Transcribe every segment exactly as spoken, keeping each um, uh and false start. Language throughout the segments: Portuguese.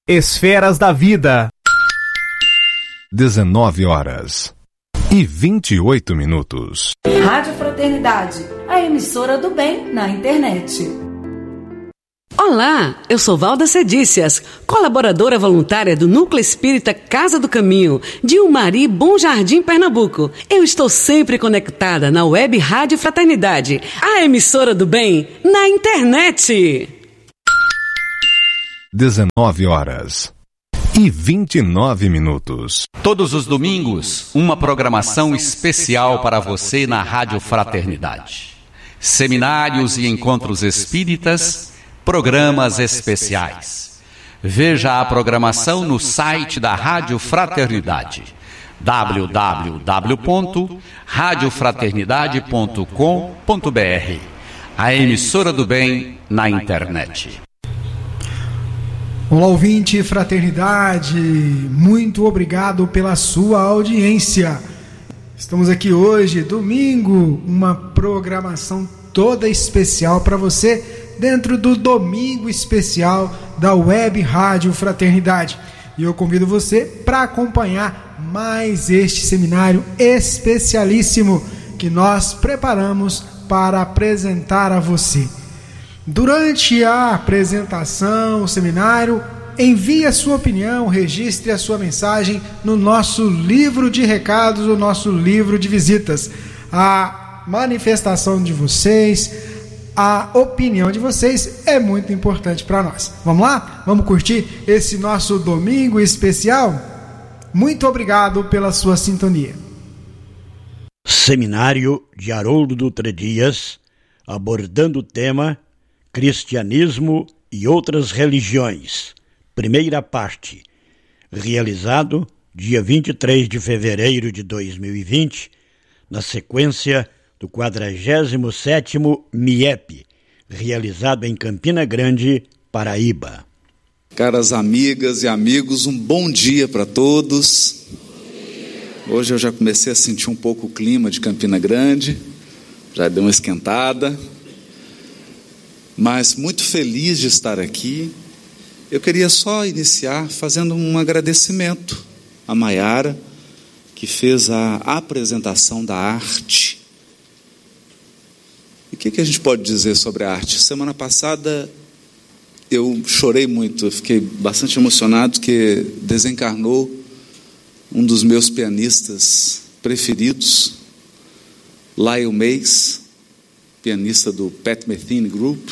Esferas da Vida. dezenove horas e vinte e oito minutos. Rádio Fraternidade, a emissora do bem na internet. Olá, eu sou Valda Cedícias, colaboradora voluntária do Núcleo Espírita Casa do Caminho, de Umari, Bom Jardim, Pernambuco. Eu estou sempre conectada na web Rádio Fraternidade, a emissora do bem na internet. dezenove horas e vinte e nove minutos. Todos os domingos, uma programação especial para você na Rádio Fraternidade. Seminários e encontros espíritas, programas especiais. Veja a programação no site da Rádio Fraternidade, w w w ponto rádio fraternidade ponto com ponto b r, a emissora do bem na internet. Olá, ouvinte Fraternidade, muito obrigado pela sua audiência. Estamos aqui hoje, domingo, uma programação toda especial para você, dentro do Domingo Especial da Web Rádio Fraternidade. E eu convido você para acompanhar mais este seminário especialíssimo que nós preparamos para apresentar a você. Durante a apresentação, o seminário, envie a sua opinião, registre a sua mensagem no nosso livro de recados, o nosso livro de visitas. A manifestação de vocês, a opinião de vocês é muito importante para nós. Vamos lá? Vamos curtir esse nosso domingo especial? Muito obrigado pela sua sintonia. Seminário de Haroldo Dutra Dias, abordando o tema Cristianismo e outras religiões. Primeira parte, realizado dia vinte e três de fevereiro de dois mil e vinte, na sequência do quadragésimo sétimo M I E P, realizado em Campina Grande, Paraíba. Caras amigas e amigos, um bom dia para todos. Hoje eu já comecei a sentir um pouco o clima de Campina Grande, já deu uma esquentada, mas muito feliz de estar aqui. Eu queria só iniciar fazendo um agradecimento a Maiara, que fez a apresentação da arte. E o que, que a gente pode dizer sobre a arte? Semana passada eu chorei muito, eu fiquei bastante emocionado, porque desencarnou um dos meus pianistas preferidos, Lyle Mays, pianista do Pat Metheny Group.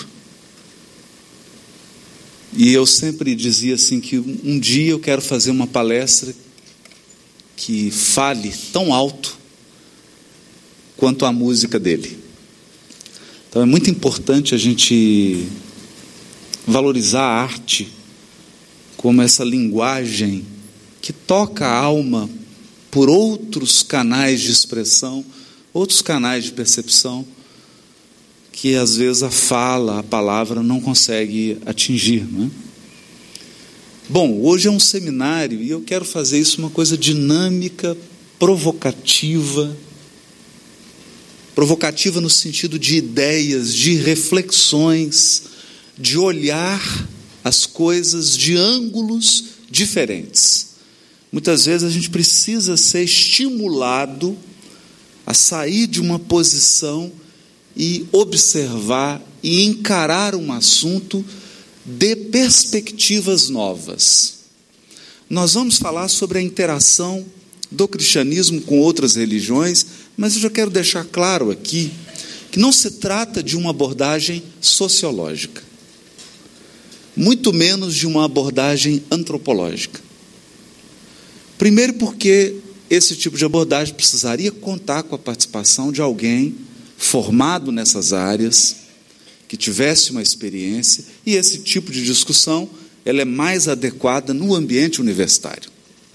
E eu sempre dizia assim que um dia eu quero fazer uma palestra que fale tão alto quanto a música dele. Então é muito importante a gente valorizar a arte como essa linguagem que toca a alma por outros canais de expressão, outros canais de percepção, que às vezes a fala, a palavra não consegue atingir, não é? Bom, hoje é um seminário e eu quero fazer isso uma coisa dinâmica, provocativa, provocativa no sentido de ideias, de reflexões, de olhar as coisas de ângulos diferentes. Muitas vezes a gente precisa ser estimulado a sair de uma posição e observar e encarar um assunto de perspectivas novas. Nós vamos falar sobre a interação do cristianismo com outras religiões, mas eu já quero deixar claro aqui que não se trata de uma abordagem sociológica, muito menos de uma abordagem antropológica. Primeiro porque esse tipo de abordagem precisaria contar com a participação de alguém formado nessas áreas, que tivesse uma experiência, e esse tipo de discussão ela é mais adequada no ambiente universitário.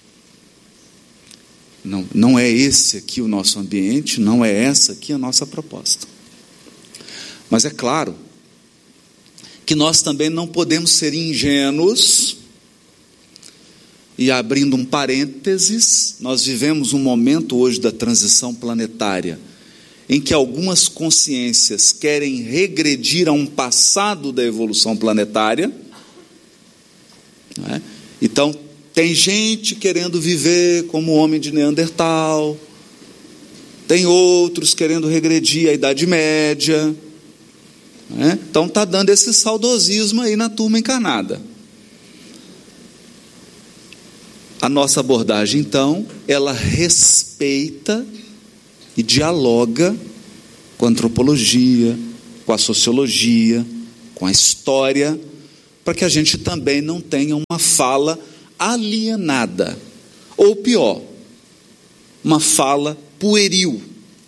Não, não é esse aqui o nosso ambiente, não é essa aqui a nossa proposta. Mas é claro que nós também não podemos ser ingênuos, e abrindo um parênteses, nós vivemos um momento hoje da transição planetária, em que algumas consciências querem regredir a um passado da evolução planetária, não é? Então, tem gente querendo viver como homem de Neandertal, tem outros querendo regredir à Idade Média, né? Então está dando esse saudosismo aí na turma encarnada. A nossa abordagem, então, ela respeita e dialoga com a antropologia, com a sociologia, com a história, para que a gente também não tenha uma fala alienada, ou pior, uma fala pueril,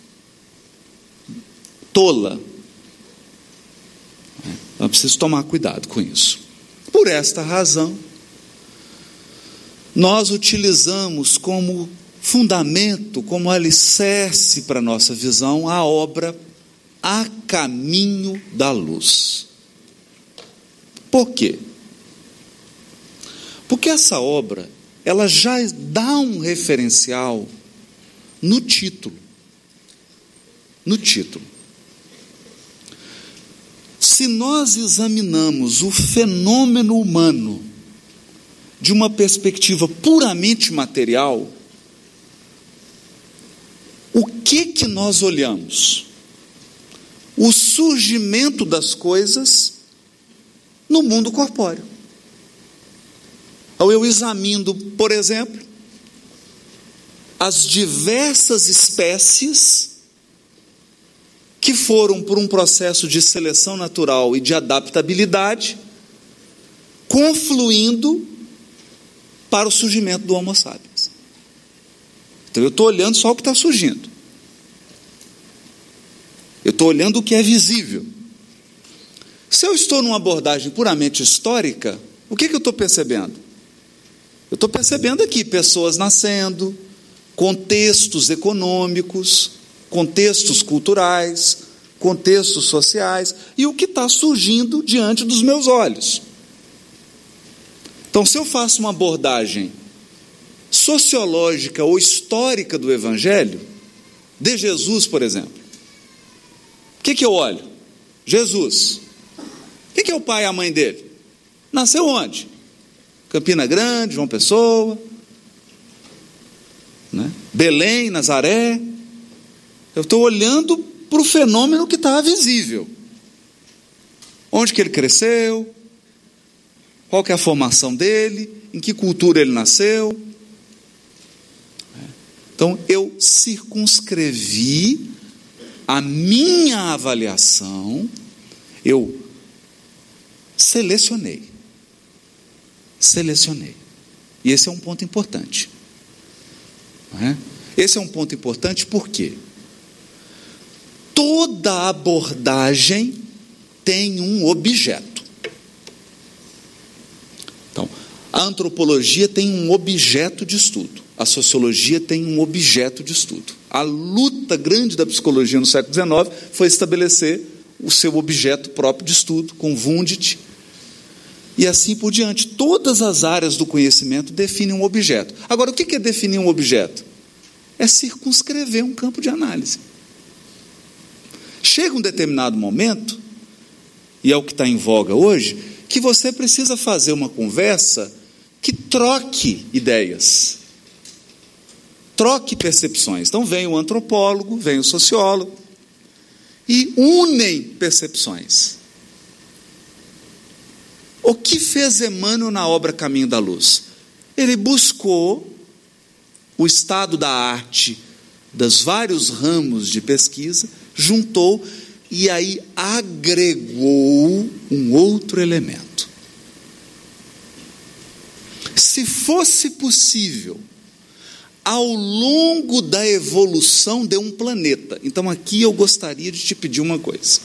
tola. Então, preciso tomar cuidado com isso. Por esta razão, nós utilizamos como fundamento, como alicerce para a nossa visão, a obra A Caminho da Luz. Por quê? Porque essa obra, ela já dá um referencial no título. No título. Se nós examinamos o fenômeno humano de uma perspectiva puramente material, o que que nós olhamos? O surgimento das coisas no mundo corpóreo. Então eu examino, por exemplo, as diversas espécies que foram por um processo de seleção natural e de adaptabilidade, confluindo para o surgimento do Homo sapiens. Então eu estou olhando só o que está surgindo. Eu estou olhando o que é visível. Se eu estou numa abordagem puramente histórica, o que, que eu estou percebendo? Eu estou percebendo aqui pessoas nascendo, contextos econômicos, contextos culturais, contextos sociais, e o que está surgindo diante dos meus olhos. Então, se eu faço uma abordagem sociológica ou histórica do Evangelho, de Jesus, por exemplo, o que, que eu olho? Jesus. O que, que é o pai e a mãe dele? Nasceu onde? Campina Grande, João Pessoa, né? Belém, Nazaré. Eu estou olhando para o fenômeno que está visível. Onde que ele cresceu? Qual que é a formação dele? Em que cultura ele nasceu? Então, eu circunscrevi a minha avaliação, eu selecionei. Selecionei. E esse é um ponto importante. Não é? Esse é um ponto importante por quê? Toda abordagem tem um objeto. Então, a antropologia tem um objeto de estudo. A sociologia tem um objeto de estudo. A luta grande da psicologia no século dezenove foi estabelecer o seu objeto próprio de estudo, com Wundt, e assim por diante. Todas as áreas do conhecimento definem um objeto. Agora, o que é definir um objeto? É circunscrever um campo de análise. Chega um determinado momento, e é o que está em voga hoje, que você precisa fazer uma conversa que troque ideias, troque percepções. Então vem o antropólogo, vem o sociólogo, e unem percepções. O que fez Emmanuel na obra Caminho da Luz? Ele buscou o estado da arte, dos vários ramos de pesquisa, juntou e aí agregou um outro elemento. Se fosse possível, ao longo da evolução de um planeta, então aqui eu gostaria de te pedir uma coisa.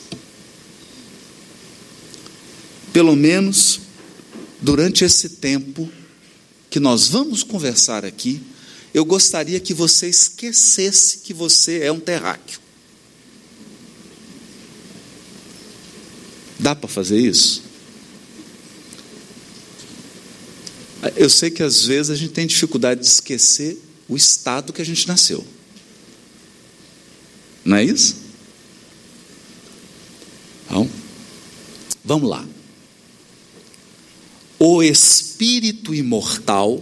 Pelo menos durante esse tempo que nós vamos conversar aqui, eu gostaria que você esquecesse que você é um terráqueo. Dá para fazer isso? Eu sei que às vezes a gente tem dificuldade de esquecer o estado que a gente nasceu. Não é isso? Então, vamos lá. o espírito imortal,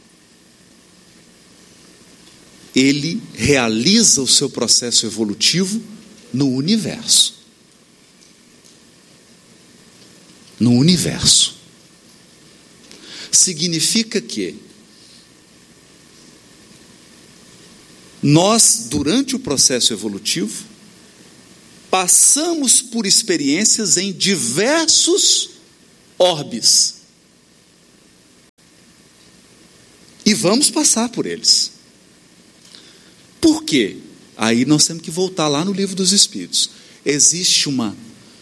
ele realiza o seu processo evolutivo no universo. No universo. Significa que nós, durante o processo evolutivo, passamos por experiências em diversos orbes. E vamos passar por eles. Por quê? Aí nós temos que voltar lá no Livro dos Espíritos. Existe uma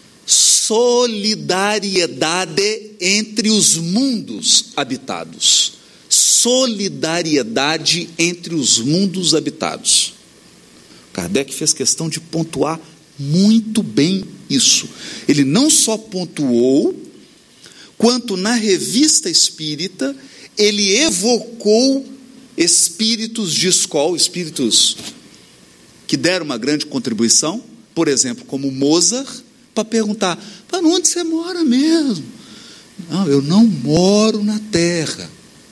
solidariedade entre os mundos habitados. Solidariedade entre os mundos habitados. Kardec fez questão de pontuar muito bem isso. Ele não só pontuou, quanto na Revista Espírita, ele evocou espíritos de escola, espíritos que deram uma grande contribuição, por exemplo, como Mozart, para perguntar: para onde você mora mesmo? Não, eu não moro na Terra.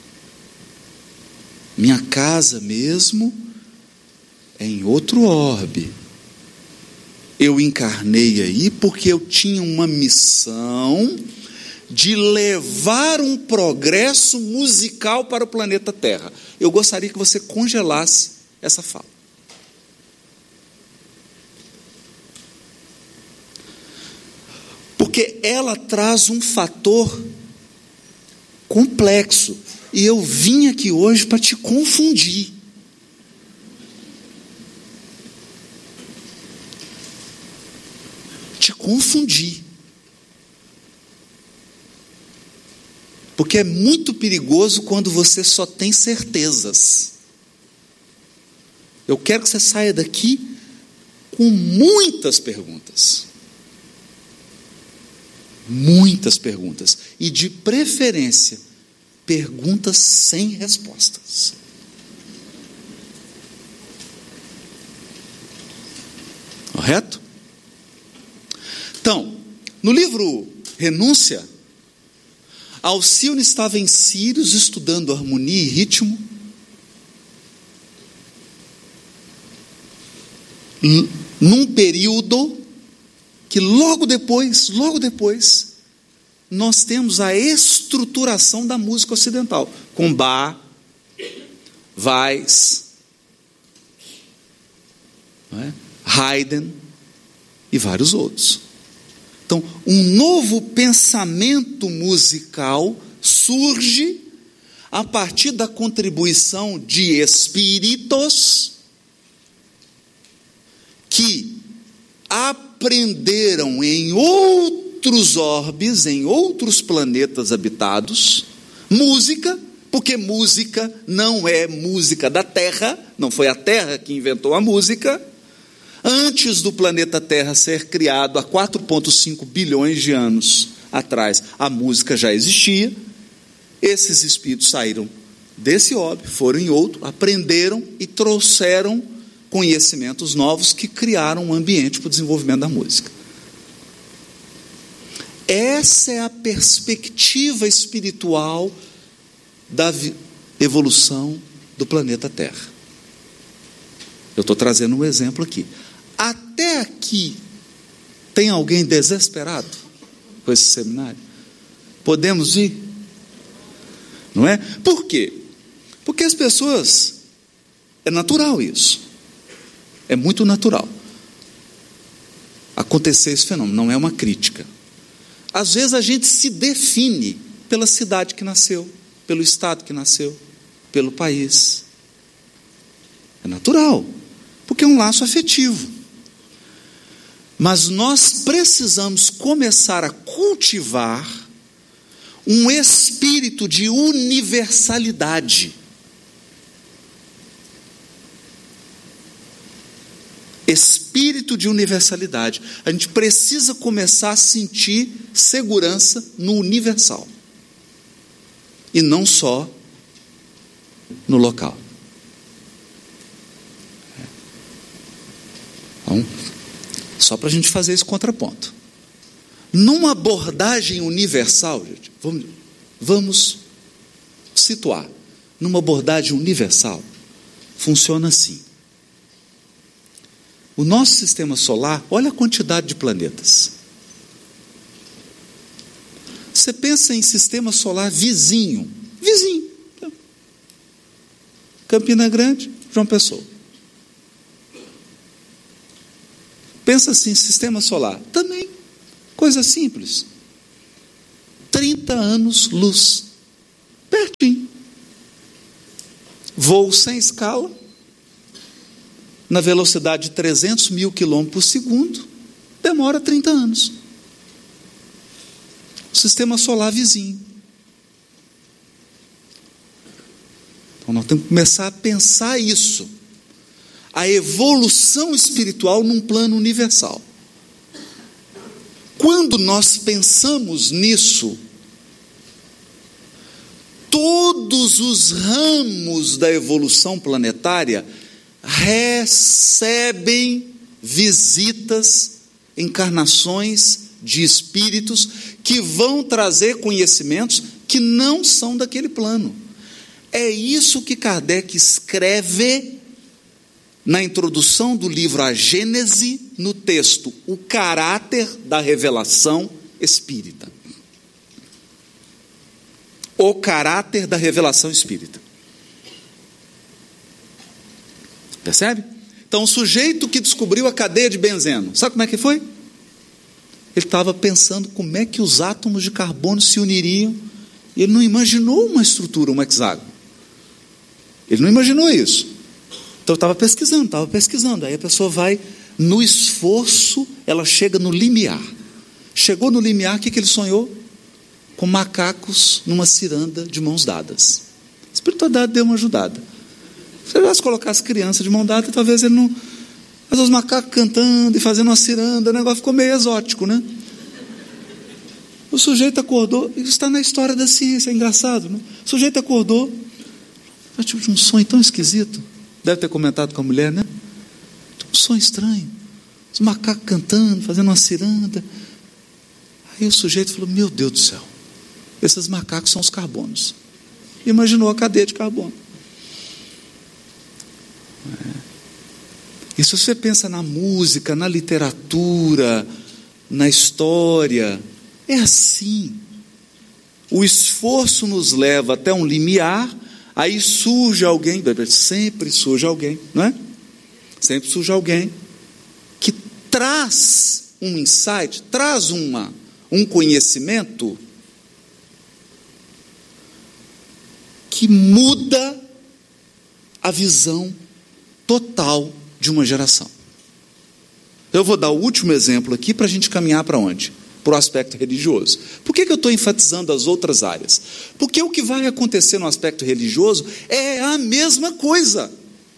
Minha casa mesmo é em outro orbe. Eu encarnei aí porque eu tinha uma missão de levar um progresso musical para o planeta Terra. Eu gostaria que você congelasse essa fala. Porque ela traz um fator complexo. E eu vim aqui hoje para te confundir. Te confundir. Porque é muito perigoso quando você só tem certezas. Eu quero que você saia daqui com muitas perguntas. Muitas perguntas. E de preferência, perguntas sem respostas. Correto? Então, no livro Renúncia, Alcione estava em Sírios estudando harmonia e ritmo. Num período que logo depois, logo depois, nós temos a estruturação da música ocidental, com Bach, Weiss, não é? Haydn e vários outros. Então, um novo pensamento musical surge a partir da contribuição de espíritos que aprenderam em outros orbes, em outros planetas habitados, música, porque música não é música da Terra, não foi a Terra que inventou a música. Antes do planeta Terra ser criado, há quatro vírgula cinco bilhões de anos atrás, a música já existia. Esses espíritos saíram desse orbe, foram em outro, aprenderam e trouxeram conhecimentos novos que criaram um ambiente para o desenvolvimento da música. Essa é a perspectiva espiritual da evolução do planeta Terra. Eu estou trazendo um exemplo aqui. Até aqui, tem alguém desesperado com esse seminário? Podemos ir? Não é? Por quê? Porque as pessoas, é natural isso. É muito natural acontecer esse fenômeno, não é uma crítica. Às vezes a gente se define pela cidade que nasceu, pelo estado que nasceu, pelo país. É natural, porque é um laço afetivo. Mas nós precisamos começar a cultivar um espírito de universalidade. Espírito de universalidade. A gente precisa começar a sentir segurança no universal. E não só no local. Então, só para a gente fazer esse contraponto. Numa abordagem universal, gente, vamos, Vamos situar. Numa abordagem universal, funciona assim. O nosso sistema solar, olha a quantidade de planetas. Você pensa em sistema solar vizinho. Vizinho. Campina Grande, João Pessoa. Pensa assim, sistema solar. Também, coisa simples. trinta anos luz. Pertinho. Voo sem escala, na velocidade de trezentos mil quilômetros por segundo, demora trinta anos. Sistema solar vizinho. Então nós temos que começar a pensar isso. A evolução espiritual num plano universal. Quando nós pensamos nisso, todos os ramos da evolução planetária recebem visitas, encarnações de espíritos que vão trazer conhecimentos que não são daquele plano. É isso que Kardec escreve na introdução do livro A Gênese, no texto O Caráter da Revelação Espírita. O caráter da revelação espírita. Percebe? Então, o sujeito que descobriu a cadeia de benzeno, sabe como é que foi? Ele estava pensando como é que os átomos de carbono se uniriam, e ele não imaginou uma estrutura, um hexágono. Ele não imaginou isso. Então, eu estava pesquisando, estava pesquisando. Aí a pessoa vai, no esforço, ela chega no limiar. Chegou no limiar, o que, que ele sonhou? Com macacos numa ciranda de mãos dadas. A espiritualidade deu uma ajudada. Se ele colocasse criança de mão dada, talvez ele não... Mas os macacos cantando e fazendo uma ciranda, o negócio ficou meio exótico, né? O sujeito acordou, isso está na história da ciência, é engraçado, né? O sujeito acordou, tive um sonho tão esquisito, deve ter comentado com a mulher, né? Um sonho estranho, os macacos cantando, fazendo uma ciranda. Aí o sujeito falou, meu Deus do céu, esses macacos são os carbonos. Imaginou a cadeia de carbono. É. E se você pensa na música, na literatura, na história, é assim. O esforço nos leva até um limiar, aí surge alguém, sempre surge alguém, não é? Sempre surge alguém que traz um insight, traz uma, um conhecimento que muda a visão total de uma geração. Eu vou dar o último exemplo aqui para a gente caminhar para onde? Para o aspecto religioso. Por que que eu estou enfatizando as outras áreas? Porque o que vai acontecer no aspecto religioso é a mesma coisa.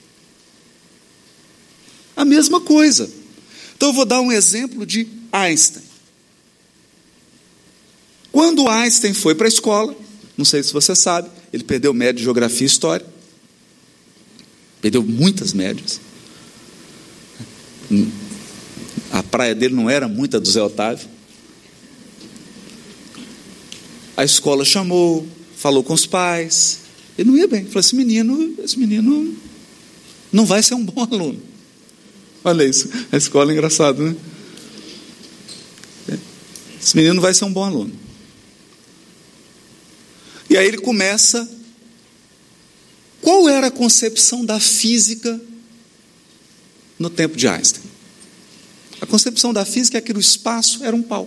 A mesma coisa. Então eu vou dar um exemplo de Einstein. Quando Einstein foi para a escola, não sei se você sabe, ele perdeu média de geografia e história. Perdeu muitas médias. A praia dele não era muita do Zé Otávio. A escola chamou, falou com os pais. Ele não ia bem. Falou, esse menino, esse menino não vai ser um bom aluno. Olha isso, a escola é engraçado, né? Esse menino não vai ser um bom aluno. E aí ele começa. Qual era a concepção da física no tempo de Einstein? A concepção da física é que o espaço era um palco.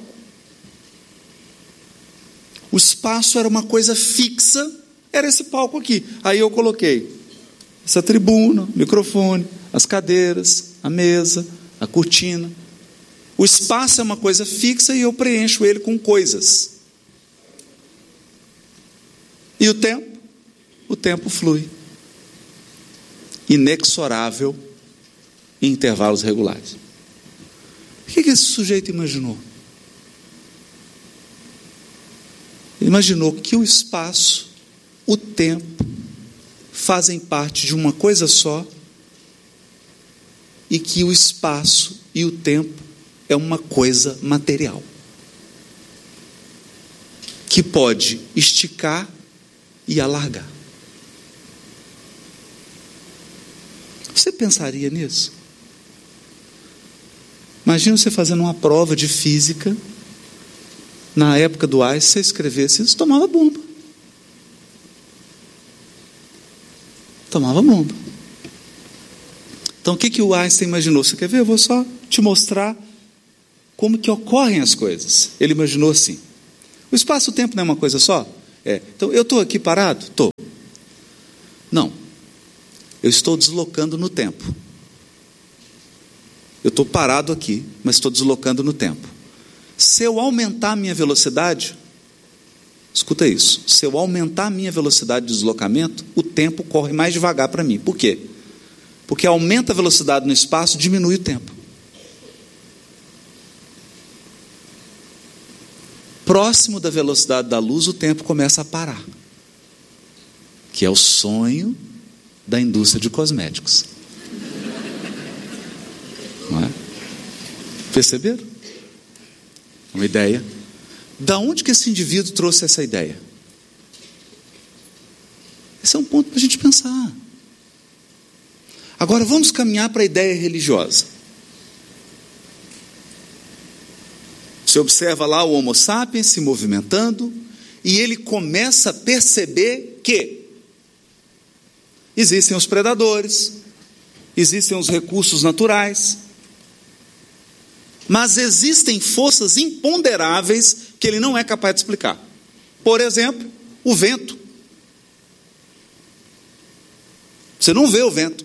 O espaço era uma coisa fixa, era esse palco aqui. Aí eu coloquei essa tribuna, o microfone, as cadeiras, a mesa, a cortina. O espaço é uma coisa fixa e eu preencho ele com coisas. E o tempo? O tempo flui. Inexorável em intervalos regulares. O que esse sujeito imaginou? Ele imaginou que o espaço, o tempo, fazem parte de uma coisa só e que o espaço e o tempo é uma coisa material. que pode esticar e alargar. Você pensaria nisso? Imagina você fazendo uma prova de física, na época do Einstein, você escrevesse isso, tomava bomba. Tomava bomba. Então o que, que o Einstein imaginou? Você quer ver? Eu vou só te mostrar como que ocorrem as coisas. Ele imaginou assim: o espaço-tempo não é uma coisa só? É. Então eu estou aqui parado? Estou. Não. Eu estou deslocando no tempo. Eu estou parado aqui, mas estou deslocando no tempo. Se eu aumentar a minha velocidade, escuta isso, se eu aumentar a minha velocidade de deslocamento, o tempo corre mais devagar para mim. Por quê? Porque aumenta a velocidade no espaço, diminui o tempo. Próximo da velocidade da luz, o tempo começa a parar. Que é o sonho da indústria de cosméticos. Não é? Perceberam? Uma ideia. Da onde que esse indivíduo trouxe essa ideia? Esse é um ponto para a gente pensar. Agora vamos caminhar para a ideia religiosa. Você observa lá o Homo sapiens se movimentando e ele começa a perceber que existem os predadores, existem os recursos naturais, mas existem forças imponderáveis que ele não é capaz de explicar. Por exemplo, o vento. Você não vê o vento.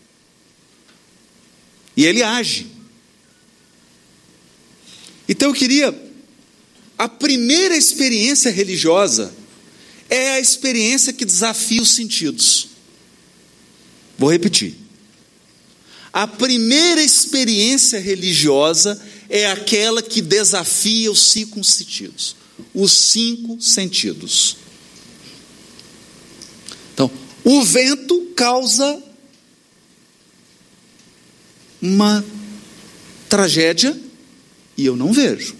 E ele age. Então eu queria... A primeira experiência religiosa é a experiência que desafia os sentidos. Vou repetir. A primeira experiência religiosa é aquela que desafia os cinco sentidos. Os cinco sentidos. Então, o vento causa uma tragédia e eu não vejo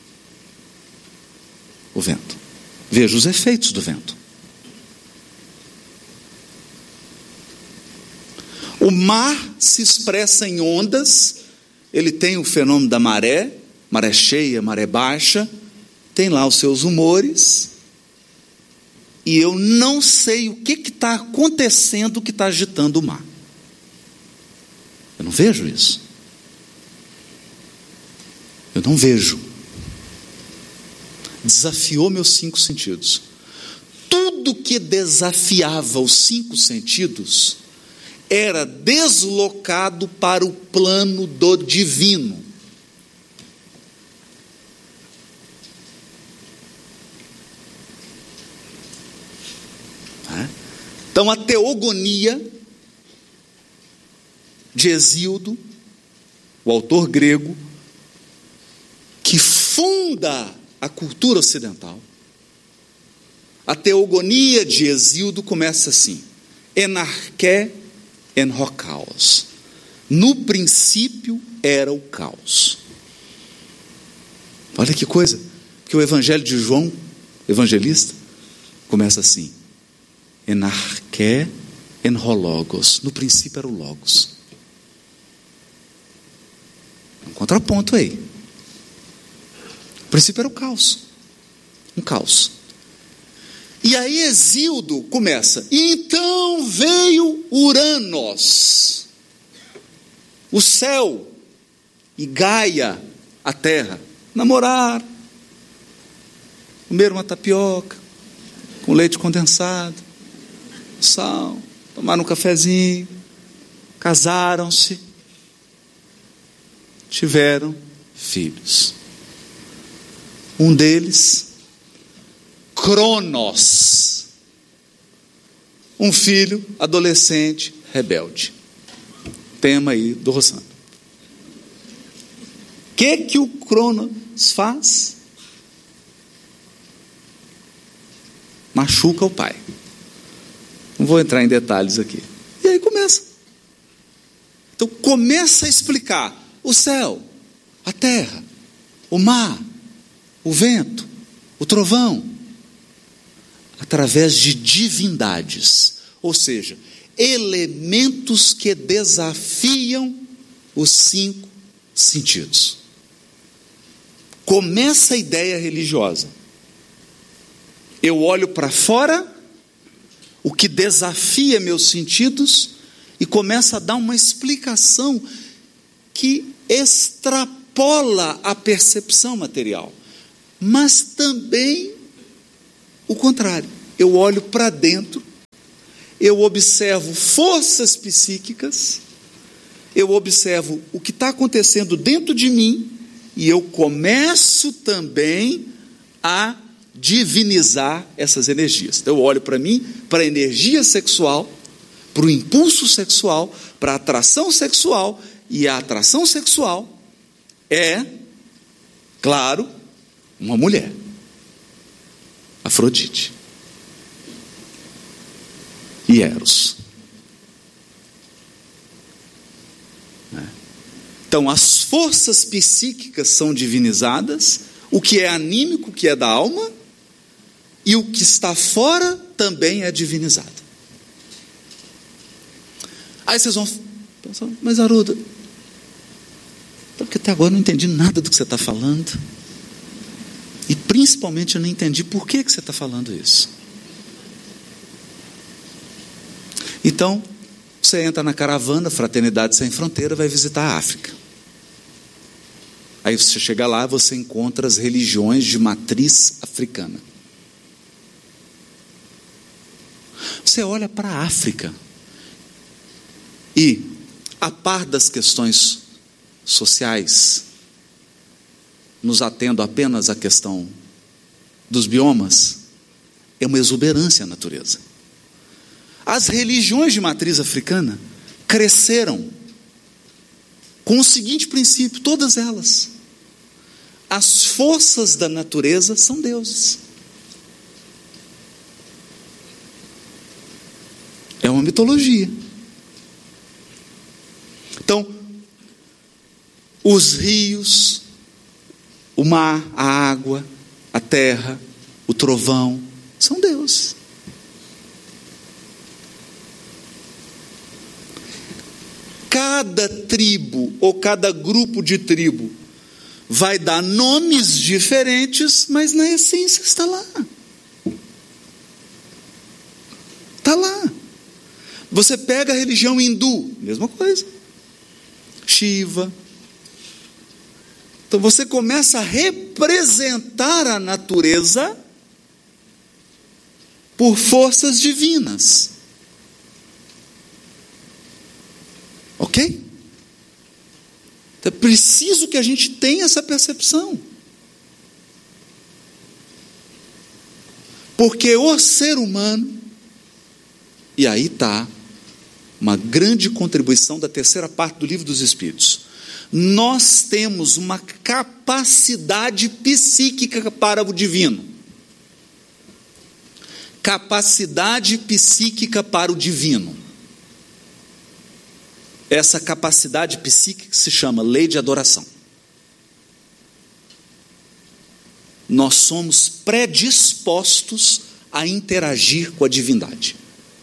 o vento. Vejo os efeitos do vento. O mar se expressa em ondas. Ele tem o fenômeno da maré, maré cheia, maré baixa, tem lá os seus humores, e eu não sei o que está acontecendo que está agitando o mar. Eu não vejo isso. Eu não vejo. Desafiou meus cinco sentidos. Tudo que desafiava os cinco sentidos era deslocado para o plano do divino. Então a teogonia de Hesíodo, o autor grego, que funda a cultura ocidental, a teogonia de Hesíodo começa assim: enarché en ho caos. No princípio era o caos. Olha que coisa, porque o evangelho de João, evangelista, começa assim: enarché en ho logos. No princípio era o logos. Um contraponto aí. O princípio era o caos. Um caos. E aí Hesíodo começa: e então veio Uranos, o céu, e Gaia, a terra, namorar, comer uma tapioca com leite condensado, sal, tomaram um cafezinho, casaram-se, tiveram filhos. Um deles, Cronos, um filho adolescente rebelde. Tema aí do Rossano. O que que o Cronos faz? Machuca o pai. Não vou entrar em detalhes aqui. E aí começa. Então começa a explicar o céu, a terra, o mar, o vento, o trovão. através de divindades, ou seja, elementos que desafiam os cinco sentidos. Começa a ideia religiosa. Eu olho para fora, o que desafia meus sentidos, e começa a dar uma explicação que extrapola a percepção material. Mas também o contrário. Eu olho para dentro, eu observo forças psíquicas, eu observo o que está acontecendo dentro de mim, e eu começo também a divinizar essas energias. Então, eu olho para mim, para a energia sexual, para o impulso sexual, para a atração sexual, e a atração sexual é, claro, uma mulher, Afrodite e Eros. Então, as forças psíquicas são divinizadas, o que é anímico, o que é da alma, e o que está fora também é divinizado. Aí vocês vão pensar, mas Haroldo, porque até agora eu não entendi nada do que você está falando, e principalmente eu não entendi por que, que você está falando isso. Então, você entra na caravana Fraternidade Sem Fronteira, vai visitar a África. Aí você chega lá, você encontra as religiões de matriz africana. Você olha para a África e, a par das questões sociais, nos atendo apenas à questão dos biomas, é uma exuberância a natureza. As religiões de matriz africana cresceram com o seguinte princípio, todas elas: as forças da natureza são deuses. É uma mitologia. Então, os rios, o mar, a água, a terra, o trovão, são deuses. Cada tribo ou cada grupo de tribo vai dar nomes diferentes, mas na essência está lá. Está lá. Você pega a religião hindu, mesma coisa. Shiva. Então você começa a representar a natureza por forças divinas. Ok? Então é preciso que a gente tenha essa percepção. Porque o ser humano, e aí está uma grande contribuição da terceira parte do Livro dos Espíritos, nós temos uma capacidade psíquica para o divino. Capacidade psíquica para o divino. Essa capacidade psíquica se chama lei de adoração. Nós somos predispostos a interagir com a divindade.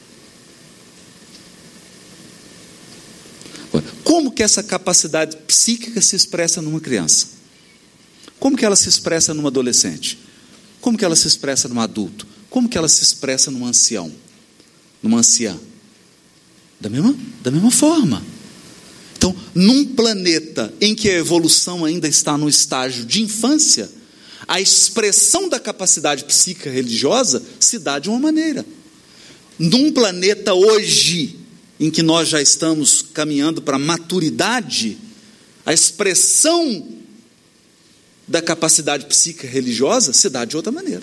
Como que essa capacidade psíquica se expressa numa criança? Como que ela se expressa numa adolescente? Como que ela se expressa num adulto? Como que ela se expressa num ancião? Numa anciã? Da mesma, da mesma forma. Então, num planeta em que a evolução ainda está no estágio de infância, a expressão da capacidade psíquica religiosa se dá de uma maneira. Num planeta hoje, em que nós já estamos caminhando para a maturidade, a expressão da capacidade psíquica religiosa se dá de outra maneira.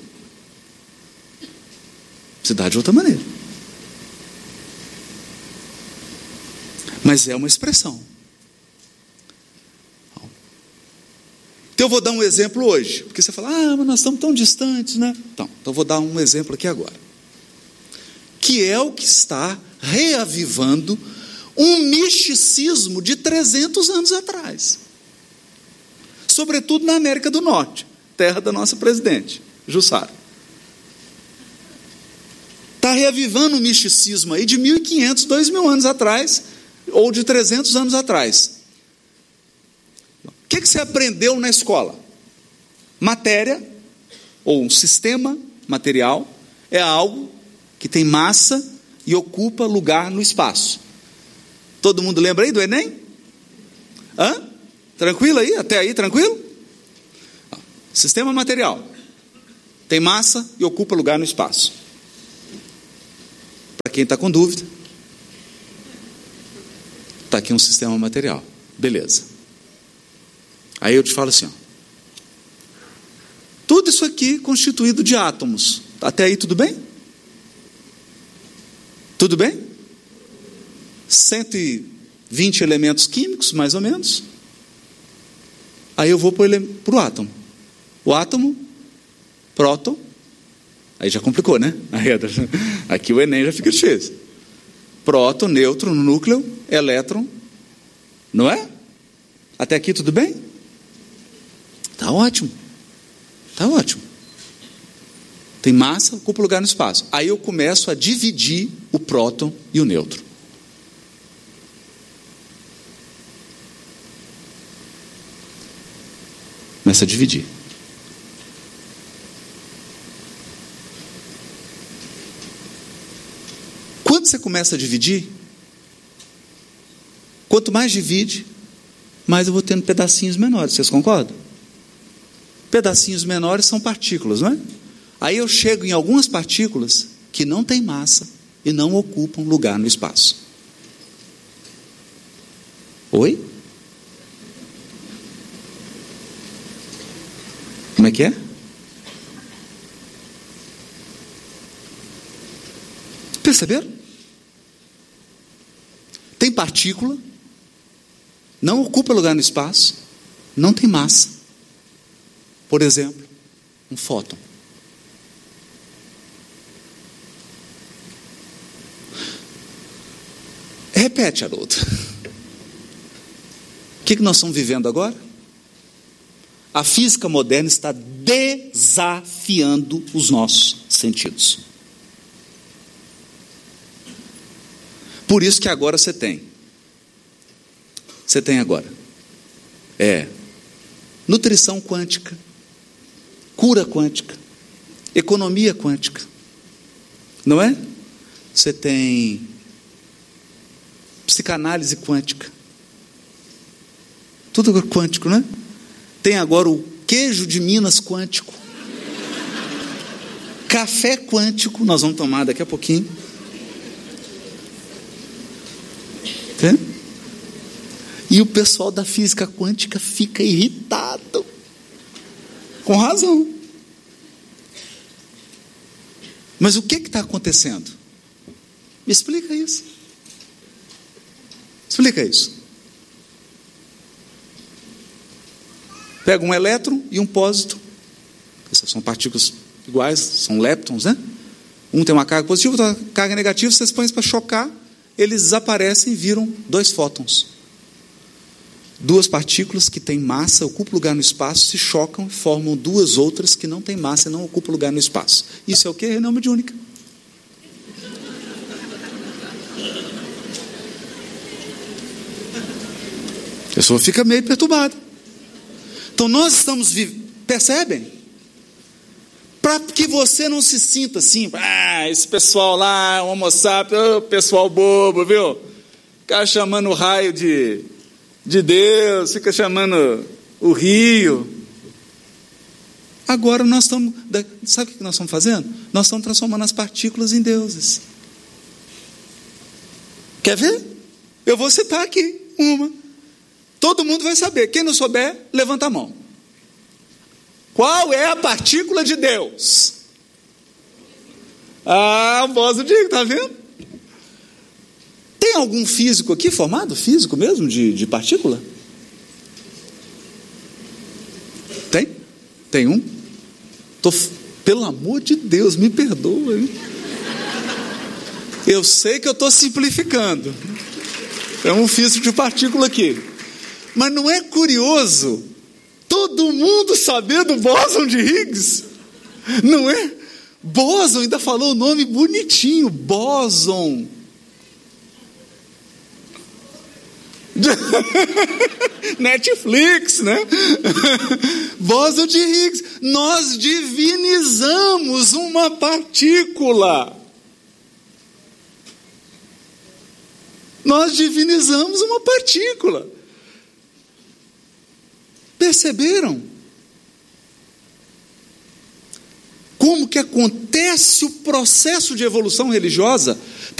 Se dá de outra maneira. Mas é uma expressão. Então eu vou dar um exemplo hoje, porque você fala, ah, mas nós estamos tão distantes, né? Então, então eu vou dar um exemplo aqui agora, que é o que está reavivando um misticismo de trezentos anos atrás, sobretudo na América do Norte, terra da nossa presidente, Jussara. Está reavivando o misticismo aí de mil e quinhentos, dois mil anos atrás, ou de trezentos anos atrás. O que, que você aprendeu na escola? Matéria, ou um sistema material, é algo que tem massa e ocupa lugar no espaço. Todo mundo lembra aí do Enem? Hã? Tranquilo aí? Até aí, tranquilo? Sistema material. Tem massa e ocupa lugar no espaço. Para quem está com dúvida, está aqui um sistema material. Beleza. Aí eu te falo assim, ó. Tudo isso aqui constituído de átomos. Até aí tudo bem? Tudo bem? cento e vinte elementos químicos, mais ou menos. Aí eu vou para o átomo. O átomo, próton. Aí já complicou, né? Aqui o Enem já fica difícil. Próton, nêutron, núcleo, elétron. Não é? Até aqui tudo bem? Está ótimo. Está ótimo. Tem massa, ocupa lugar no espaço. Aí eu começo a dividir o próton e o nêutron. Começa a dividir. Quando você começa a dividir, quanto mais divide, mais eu vou tendo pedacinhos menores. Vocês concordam? Pedacinhos menores são partículas, não é? Aí eu chego em algumas partículas que não têm massa e não ocupam lugar no espaço. Oi? Como é que é? Perceberam? Tem partícula, não ocupa lugar no espaço, não tem massa. Por exemplo, um fóton. Repete, Haroldo. O que nós estamos vivendo agora? A física moderna está desafiando os nossos sentidos. Por isso que agora você tem. Você tem agora. É. Nutrição quântica. Cura quântica. Economia quântica. Não é? Você tem psicanálise quântica. Tudo quântico, não é? Tem agora o queijo de Minas quântico. Café quântico, nós vamos tomar daqui a pouquinho. Tem? E o pessoal da física quântica fica irritado. Com razão. Mas o que está acontecendo? Me explica isso. Explica isso. Pega um elétron e um pósitron. Essas são partículas iguais, são leptons, né? Um tem uma carga positiva, outra carga negativa. Vocês põem para chocar, eles desaparecem e viram dois fótons. Duas partículas que têm massa, ocupam lugar no espaço, se chocam e formam duas outras que não têm massa e não ocupam lugar no espaço. Isso é o que? Reunião mediúnica. A pessoa fica meio perturbada. Então nós estamos vivendo, percebem? Para que você não se sinta assim, ah, esse pessoal lá, o Homo sapiens, oh, pessoal bobo, viu? Fica chamando o raio de, de Deus, fica chamando o rio. Agora nós estamos, sabe o que nós estamos fazendo? Nós estamos transformando as partículas em deuses. Quer ver? Eu vou citar aqui uma. Todo mundo vai saber. Quem não souber, levanta a mão. Qual é a partícula de Deus? Ah, o voz do Diego, está vendo? Tem algum físico aqui formado? Físico mesmo, de, de partícula? Tem? Tem um? Tô, pelo amor de Deus, me perdoa. Hein? Eu sei que eu estou simplificando. É um físico de partícula aqui. Mas não é curioso todo mundo saber do bóson de Higgs? Não é? Bóson ainda falou o nome bonitinho, bóson. Netflix, né? Bóson de Higgs. Nós divinizamos uma partícula. Nós divinizamos uma partícula. Perceberam? Como que acontece o processo de evolução religiosa?